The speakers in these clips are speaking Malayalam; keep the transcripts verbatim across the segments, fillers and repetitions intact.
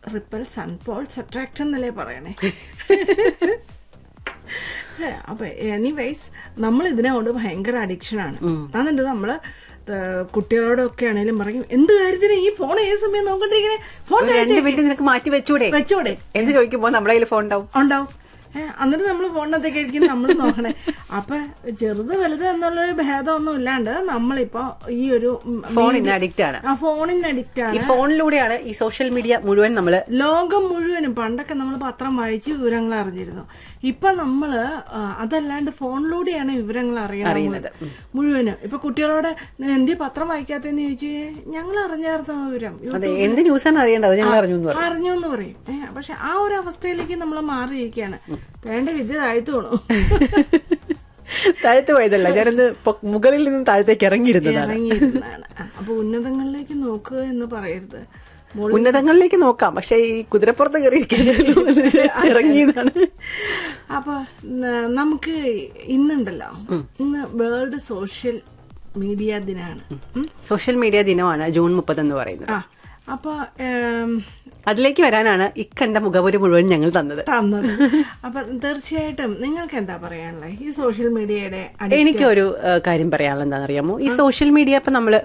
റിപ്പൽസ് ആൻഡ് പോൾസ് അട്രാക്ട് എന്നല്ലേ പറയണേ. അപ്പൊ എനിവേസ് നമ്മൾ ഇതിനോട് ഭയങ്കര അഡിക്ഷനാണ്. എന്നിട്ട് നമ്മള് കുട്ടികളോടൊക്കെ ആണെങ്കിലും പറയും, എന്ത് കാര്യത്തിന് ഈ ഫോൺ ഏത് സമയം നോക്കണ്ടിരിക്കണേ, ഫോൺ രണ്ട് മിനിറ്റ് നിനക്ക് മാറ്റി വെച്ചൂടെ വെച്ചൂടെ എന്ന് ചോദിക്കുമ്പോ നമ്മുടെ കയ്യിൽ ഫോൺ ഉണ്ടാവും ഉണ്ടാവും എന്നിട്ട് നമ്മൾ ഫോണിനകത്തേക്കായിരിക്കും നമ്മൾ നോക്കണേ. അപ്പൊ ചെറുത് വലുത് എന്നുള്ളൊരു ഭേദമൊന്നും ഇല്ലാണ്ട് നമ്മളിപ്പോ ഈ ഒരു ഫോണിന് അഡിക്റ്റ് ആണ്. ആ ഫോണിന് അഡിക്റ്റ് ആണ്. ഈ ഫോണിലൂടെയാണ് ഈ സോഷ്യൽ മീഡിയ മുഴുവൻ നമ്മള് ലോകം മുഴുവനും. പണ്ടൊക്കെ നമ്മൾ പത്രം വായിച്ച് വിവരങ്ങൾ അറിഞ്ഞിരുന്നു. ഇപ്പൊ നമ്മള് അതല്ലാണ്ട് ഫോണിലൂടെയാണ് വിവരങ്ങൾ അറിയുന്നത് മുഴുവനും. ഇപ്പൊ കുട്ടികളോട് എന്ത് പത്രം വായിക്കാത്തെന്ന് ചോദിച്ചു, ഞങ്ങൾ അറിഞ്ഞായിരുന്നു വിവരം, എന്ത് ന്യൂസാണ് അറിയേണ്ടത്, ഞങ്ങൾ അറിഞ്ഞു എന്ന് പറയും. പക്ഷെ ആ ഒരു അവസ്ഥയിലേക്ക് നമ്മൾ മാറിയിരിക്കുകയാണ്. വേണ്ട വിദ്യ താഴ്ത്തു പോണു. താഴ്ത്തു പോയതല്ല, ഞാനൊന്ന് മുകളിൽ നിന്ന് താഴത്തേക്ക് ഇറങ്ങിയിരുന്നതാണ്. ഇറങ്ങിയിരുന്നതാണ്. അപ്പൊ ഉന്നതങ്ങളിലേക്ക് നോക്കുക എന്ന് പറയരുത്. ഉന്നതങ്ങളിലേക്ക് നോക്കാം, പക്ഷെ ഈ കുതിരപ്പുറത്ത് കയറിയിരിക്കാനിറങ്ങിയതാണ്. അപ്പൊ നമുക്ക് ഇന്നുണ്ടല്ലോ, ഇന്ന് വേൾഡ് സോഷ്യൽ മീഡിയ ദിനമാണ്. സോഷ്യൽ മീഡിയ ദിനമാണ് ജൂൺ മുപ്പത് എന്ന് പറയുന്നത്. അപ്പൊ അതിലേക്ക് വരാനാണ് ഇക്കണ്ട മുഖപുരി മുഴുവൻ ഞങ്ങൾ തന്നത് തന്നത് അപ്പൊ തീർച്ചയായിട്ടും നിങ്ങൾക്ക് എന്താ പറയാനുള്ളത് ഈ സോഷ്യൽ മീഡിയയുടെ? എനിക്കൊരു കാര്യം പറയാനുള്ളത് എന്താണെന്നറിയാമോ, ഈ സോഷ്യൽ മീഡിയ ഇപ്പൊ നമ്മള്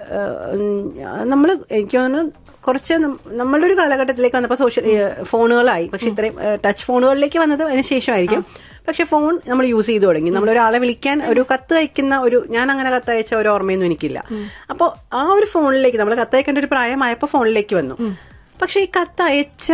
നമ്മള് എനിക്ക് തോന്നുന്നു കുറച്ച് നമ്മളുടെ ഒരു കാലഘട്ടത്തിലേക്ക് വന്നപ്പോൾ സോഷ്യൽ ഫോണുകളായി. പക്ഷെ ഇത്രയും ടച്ച് ഫോണുകളിലേക്ക് വന്നത് അതിന് ശേഷമായിരിക്കും. പക്ഷെ ഫോൺ നമ്മൾ യൂസ് ചെയ്ത് തുടങ്ങി. നമ്മളൊരാളെ വിളിക്കാൻ ഒരു കത്ത് അയക്കുന്ന ഒരു, ഞാൻ അങ്ങനെ കത്ത് അയച്ച ഒരു ഓർമ്മയൊന്നും എനിക്കില്ല. അപ്പോൾ ആ ഒരു ഫോണിലേക്ക് നമ്മൾ കത്ത് അയക്കേണ്ട ഒരു പ്രായമായപ്പോൾ ഫോണിലേക്ക് വന്നു. പക്ഷെ ഈ കത്ത് അയച്ച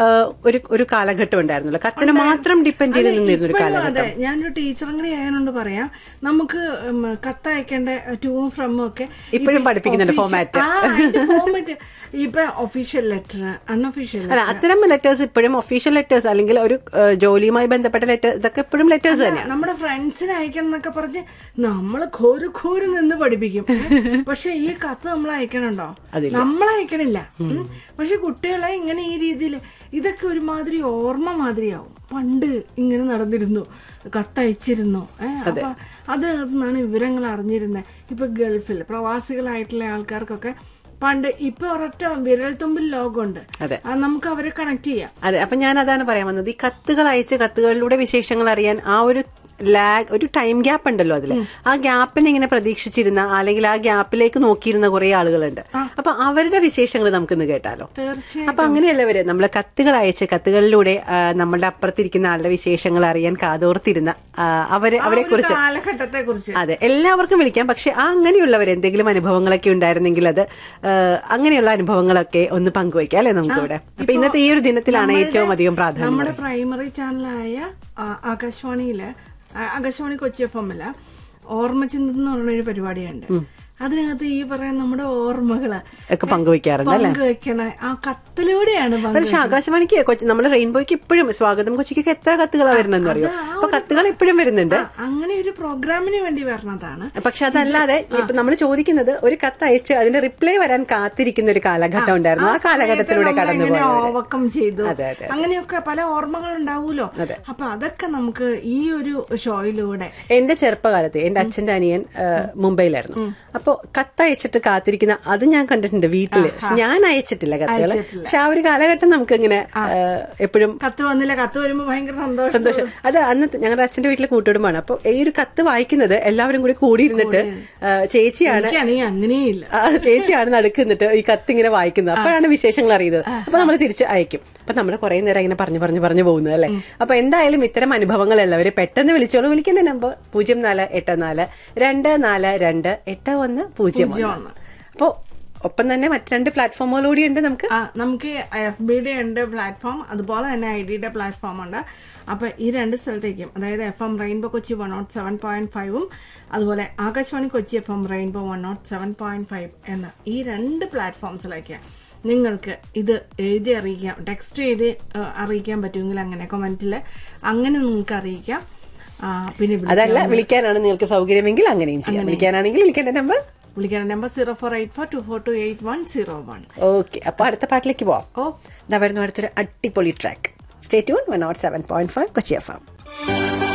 ഒരു ഒരു കാലഘട്ടം ഉണ്ടായിരുന്നല്ലോ, കത്തിന് മാത്രം ഡിപ്പെൻഡ് ചെയ്ത് നിന്നിരുന്ന ഒരു കാലഘട്ടം. ഞാനൊരു ടീച്ചറും കൂടി ആയതുകൊണ്ട് പറയാം, നമുക്ക് കത്ത് അയക്കേണ്ട ടൂവും ഫ്രമും ഒക്കെ ഇപ്പോഴും പഠിപ്പിക്കുന്നുണ്ട് ഫോമാറ്റ്. ഫോമാറ്റ് ഇപ്പൊ ഒഫീഷ്യൽ ലെറ്റർ, അൺഒഫീഷ്യൽ അല്ല, അത്തരം ലെറ്റേഴ്സ് ഇപ്പോഴും ഒഫീഷ്യൽ ലെറ്റേഴ്സ് അല്ലെങ്കിൽ ഒരു ജോലിയുമായി ബന്ധപ്പെട്ട ലെറ്റർ, ഇതൊക്കെ ഇപ്പോഴും ലെറ്റേഴ്സ് തന്നെയാണ്. നമ്മുടെ ഫ്രണ്ട്സിന് അയക്കണം എന്നൊക്കെ പറഞ്ഞ് നമ്മൾ ഘോര് ഘോര് നിന്ന് പഠിപ്പിക്കും. പക്ഷെ ഈ കത്ത് നമ്മൾ അയക്കണുണ്ടോ? നമ്മൾ അയക്കണില്ല. പക്ഷെ കുട്ടികളെ ഇങ്ങനെ ഈ രീതിയിൽ ഇതൊക്കെ ഒരുമാതിരി ഓർമ്മ മാതിരിയാവും. പണ്ട് ഇങ്ങനെ നടന്നിരുന്നു, കത്തയച്ചിരുന്നു. അപ്പൊ അതിനകത്ത് നിന്നാണ് വിവരങ്ങൾ അറിഞ്ഞിരുന്നത്. ഇപ്പൊ ഗൾഫിൽ പ്രവാസികളായിട്ടുള്ള ആൾക്കാർക്കൊക്കെ പണ്ട് ഇപ്പൊ ഒരൊറ്റ വിരൽ തുമ്പിൽ ലോകമുണ്ട്, നമുക്ക് അവരെ കണക്ട് ചെയ്യാം. അതെ, അപ്പൊ ഞാൻ അതാണ് പറയാൻ വന്നത്. ഈ കത്തുകൾ അയച്ച് കത്തുകളിലൂടെ വിശേഷങ്ങൾ അറിയാൻ ആ ഒരു ലാഗ്, ഒരു ടൈം ഗ്യാപ്പ് ഉണ്ടല്ലോ അതില്, ആ ഗ്യാപ്പിനെ ഇങ്ങനെ പ്രതീക്ഷിച്ചിരുന്ന അല്ലെങ്കിൽ ആ ഗ്യാപ്പിലേക്ക് നോക്കിയിരുന്ന കുറെ ആളുകളുണ്ട്. അപ്പൊ അവരുടെ വിശേഷങ്ങൾ നമുക്കിന്ന് കേട്ടാലോ. അപ്പൊ അങ്ങനെയുള്ളവര് നമ്മള് കത്തുകൾ അയച്ച് കത്തുകളിലൂടെ നമ്മളുടെ അപ്പുറത്തിരിക്കുന്ന ആളുടെ വിശേഷങ്ങൾ അറിയാൻ കാതോർത്തിരുന്ന അവരെ അവരെ കുറിച്ച് കാലഘട്ടത്തെ കുറിച്ച് അതെ എല്ലാവർക്കും വിളിക്കാം. പക്ഷെ ആ അങ്ങനെയുള്ളവർ എന്തെങ്കിലും അനുഭവങ്ങളൊക്കെ ഉണ്ടായിരുന്നെങ്കിൽ അത് അങ്ങനെയുള്ള അനുഭവങ്ങളൊക്കെ ഒന്ന് പങ്കുവയ്ക്കാം അല്ലെ നമുക്കിവിടെ. അപ്പൊ ഇന്നത്തെ ഈ ഒരു ദിനത്തിലാണ് ഏറ്റവും അധികം പ്രാധാന്യം. നമ്മുടെ പ്രൈമറി ചാനലായ ആകാശവാണിയില്, ആകാശവാണി കൊച്ചി എഫ് എമ്മില ഓർമ്മചിന്ത എന്ന് പറഞ്ഞൊരു പരിപാടിയുണ്ട്. അതിനകത്ത് ഈ പറയാൻ നമ്മുടെ ഓർമ്മകള് ഒക്കെ പങ്കുവെക്കാറുണ്ട്, പങ്കുവെക്കണ ആ കത്തിലൂടെയാണ്. പക്ഷെ ആകാശവാണിക്ക് നമ്മുടെ റെയിൻബോയ്ക്ക് ഇപ്പോഴും സ്വാഗതം കൊച്ചിക്കൊക്കെ എത്ര കത്തുകളാണ് വരുന്നതെന്ന് അറിയോ? അപ്പൊ കത്തുകൾ ഇപ്പോഴും വരുന്നുണ്ട്. അങ്ങനെ ഒരു പ്രോഗ്രാമിന് വേണ്ടി വരണതാണ്. പക്ഷെ അതല്ലാതെ ഇപ്പൊ നമ്മൾ ചോദിക്കുന്നത് ഒരു കത്ത് അയച്ച് അതിന്റെ റിപ്ലൈ വരാൻ കാത്തിരിക്കുന്ന ഒരു കാലഘട്ടം ഉണ്ടായിരുന്നു. ആ കാലഘട്ടത്തിലൂടെ കടന്നു ഓവർകം ചെയ്തു, അങ്ങനെയൊക്കെ പല ഓർമ്മകൾ ഉണ്ടാവൂലോ. അപ്പൊ അതൊക്കെ നമുക്ക് ഈ ഒരു ഷോയിലൂടെ. എന്റെ ചെറുപ്പകാലത്ത് എന്റെ അച്ഛന്റെ അനിയൻ മുംബൈയിലായിരുന്നു. അപ്പൊ കത്തയച്ചിട്ട് കാത്തിരിക്കുന്ന അത് ഞാൻ കണ്ടിട്ടുണ്ട് വീട്ടില്. ഞാൻ അയച്ചിട്ടില്ല കത്തുകള്. പക്ഷെ ആ ഒരു കാലഘട്ടം നമുക്ക് ഇങ്ങനെ എപ്പോഴും കത്ത് വന്നില്ല, കത്ത് വരുമ്പോ ഭയങ്കര സന്തോഷം സന്തോഷം അത് അന്ന് ഞങ്ങളുടെ അച്ഛന്റെ വീട്ടിലെ കൂട്ടുകുടുംബമാണ്. അപ്പൊ ഈ ഒരു കത്ത് വായിക്കുന്നത് എല്ലാവരും കൂടി കൂടിയിരുന്നിട്ട് ചേച്ചിയാണ് അങ്ങനെയില്ല ചേച്ചിയാണ് നടുക്കുന്നിട്ട് ഈ കത്ത് ഇങ്ങനെ വായിക്കുന്നത്. അപ്പോഴാണ് വിശേഷങ്ങൾ അറിയുന്നത്. അപ്പൊ നമ്മൾ തിരിച്ച് അയക്കും. അപ്പൊ നമ്മൾ കുറെ നേരം ഇങ്ങനെ പറഞ്ഞു പറഞ്ഞു പറഞ്ഞു പോകുന്നത് അല്ലെ. അപ്പൊ എന്തായാലും ഇത്തരം അനുഭവങ്ങളുള്ളവര് പെട്ടെന്ന് വിളിച്ചോളൂ. വിളിക്കേണ്ട നമ്പർ പൂജ്യം നാല് എട്ട് നാല് രണ്ട് നാല് രണ്ട് എട്ട് ഒന്ന് പൂജ്യം ഒന്ന്. അപ്പോ ഒപ്പം തന്നെ മറ്റു രണ്ട് പ്ലാറ്റ്ഫോമുകളൂടി ഉണ്ട് നമുക്ക്. നമുക്ക് എഫ് ബിയുടെ ഉണ്ട് പ്ലാറ്റ്ഫോം, അതുപോലെ തന്നെ ഐ ഡിയുടെ പ്ലാറ്റ്ഫോം ഉണ്ട്. അപ്പൊ ഈ രണ്ട് സ്ഥലത്തേക്കും, അതായത് F M rainbow Kochi one not seven point ഫൈവും അതുപോലെ Akashvani Kochi F M rainbow one not seven point five എന്ന ഈ രണ്ട് പ്ലാറ്റ്ഫോംസിലേക്ക് നിങ്ങൾക്ക് ഇത് എഴുതി അറിയിക്കാം, ടെക്സ്റ്റ് ചെയ്ത് അറിയിക്കാൻ പറ്റുമെങ്കിൽ അങ്ങനെ കമന്റില് അങ്ങനെ നിങ്ങൾക്ക് അറിയിക്കാം. പിന്നെ അതല്ല വിളിക്കാനാണ് നിങ്ങൾക്ക് സൗകര്യമെങ്കിൽ അങ്ങനെയും ചെയ്യാം. വിളിക്കാനാണെങ്കിൽ വിളിക്കേണ്ട നമ്പർ വിളിക്കേണ്ട number zero four eight four to four to eight one zero one. Okay, അപ്പൊ അടുത്ത പാട്ടിലേക്ക് പോവാം. ഓ ഇതാ വരുന്നു അടുത്തൊരു അടിപൊളി track. Stay tune one not seven point five Kochi F M.